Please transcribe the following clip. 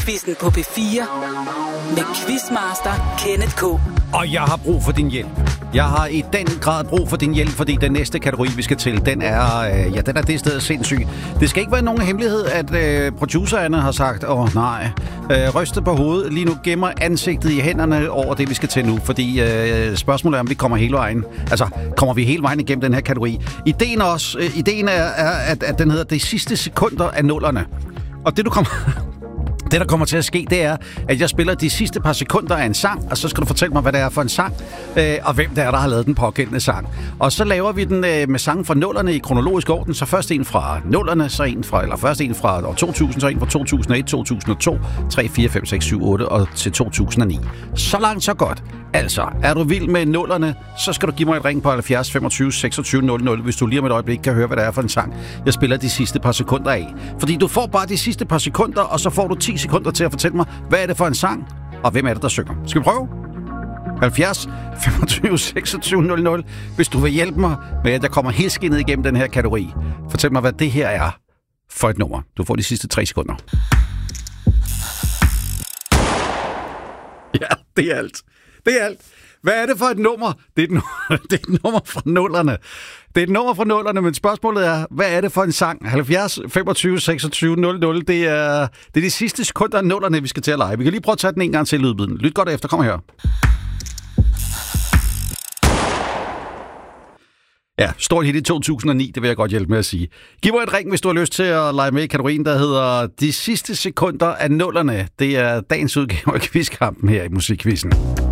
Quizzen på P4 med Quizmaster Kenneth K. Og jeg har brug for din hjælp. Jeg har i den grad brug for din hjælp, fordi den næste kategori, vi skal til, den er det sted sindssyg. Det skal ikke være nogen hemmelighed, at producerne har sagt, nej, rystet på hovedet, lige nu gemmer ansigtet i hænderne over det, vi skal til nu, fordi spørgsmålet er, om vi kommer hele vejen. Altså, kommer vi hele vejen igennem den her kategori? Ideen er, at den hedder de sidste sekunder af nullerne. Og det, der kommer til at ske, det er, at jeg spiller de sidste par sekunder af en sang, og så skal du fortælle mig, hvad det er for en sang, og hvem det er, der har lavet den pågældende sang. Og så laver vi den med sangen fra nullerne i kronologisk orden, så først en fra nullerne, først en fra år 2000, så en fra 2001, 2002, 3, 4, 5, 6, 7, 8 og til 2009. Så langt, så godt. Altså, er du vild med nullerne, så skal du give mig et ring på 70 25 26 00, hvis du lige om et øjeblik kan høre, hvad det er for en sang, jeg spiller de sidste par sekunder af. Fordi du får bare de sidste par sekunder, og så får du 10 sekunder til at fortælle mig, hvad er det for en sang, og hvem er det, der synger. Skal vi prøve? 70 25 26 00, hvis du vil hjælpe mig med, at jeg kommer helt skinnet igennem den her kategori. Fortæl mig, hvad det her er for et nummer. Du får de sidste 3 sekunder. Ja, det er alt. Det er alt. Hvad er det for et nummer? Det er et nummer fra nullerne. Det er et nummer fra nullerne, men spørgsmålet er, hvad er det for en sang? 70 25 26 00, det er de sidste sekunder af nullerne, vi skal til at lege. Vi kan lige prøve at tage den en gang til lydbiden. Lyt godt efter, kom her. Ja, stort hit i 2009, det vil jeg godt hjælpe med at sige. Giv mig et ring, hvis du har lyst til at lege med i kategorien, der hedder de sidste sekunder af nullerne. Det er dagens udgave af Quizkampen her i Musikquizzen.